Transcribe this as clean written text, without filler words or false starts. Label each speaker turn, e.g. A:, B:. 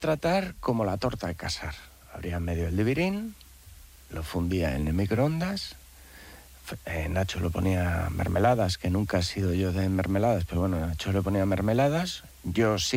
A: tratar como la torta de casar. Abría medio el divirín, lo fundía en el microondas. Nacho le ponía mermeladas, que nunca he sido yo de mermeladas, pero bueno, Nacho le ponía mermeladas. Yo sí